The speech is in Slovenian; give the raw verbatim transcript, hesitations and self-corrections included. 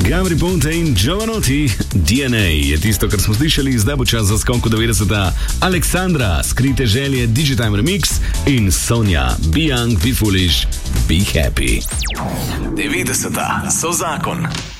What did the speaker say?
Gabri Ponte in Giovanotti, D N A je tisto, kar smo slišali, zdaj bo čas za skok v devetdeseta. Aleksandra, Skrite želje, Digitime Remix in Sonja, Be Young, Be Foolish, Be Happy. devetdeseta so zakon.